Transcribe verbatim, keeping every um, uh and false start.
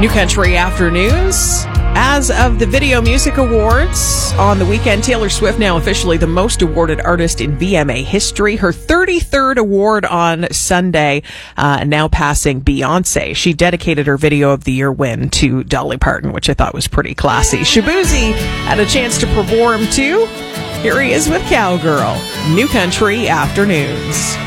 New Country Afternoons. As of the Video Music Awards on the weekend, Taylor Swift now officially the most awarded artist in V M A history. Her thirty-third award on Sunday, uh, now passing Beyonce. She dedicated her Video of the Year win to Dolly Parton, which I thought was pretty classy. Shaboozey had a chance to perform too. Here he is with Cowgirl. New Country Afternoons.